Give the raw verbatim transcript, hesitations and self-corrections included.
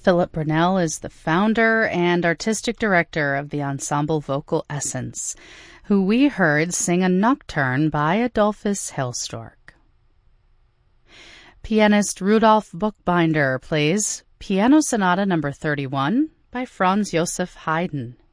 Philip Brunel is the founder and artistic director of the ensemble Vocal Essence, who we heard sing a nocturne by Adolphus Hailstork. Pianist Rudolf Buchbinder plays Piano Sonata number thirty-one by Franz Joseph Haydn.